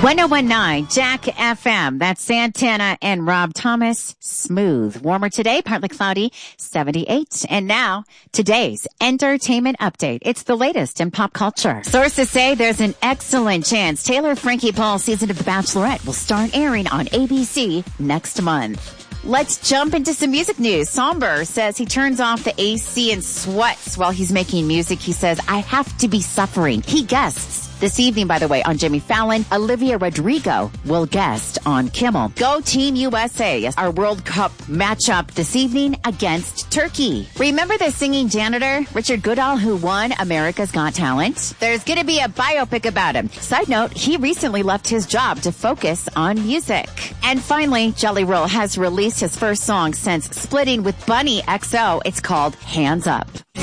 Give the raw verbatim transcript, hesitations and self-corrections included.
one oh one point nine Jack F M. That's Santana and Rob Thomas. Smooth. Warmer today, partly cloudy, seventy-eight. And now, today's entertainment update. It's the latest in pop culture. Sources say there's an excellent chance Taylor Frankie Paul's season of The Bachelorette will start airing on A B C next month. Let's jump into some music news. Somber says he turns off the A C and sweats while he's making music. He says, I have to be suffering. He guests this evening, by the way, on Jimmy Fallon. Olivia Rodrigo will guest on Kimmel. Go Team U S A, our World Cup matchup this evening against Turkey. Remember the singing janitor, Richard Goodall, who won America's Got Talent? There's going to be a biopic about him. Side note, he recently left his job to focus on music. And finally, Jelly Roll has released his first song since splitting with Bunny X O. It's called Hands Up.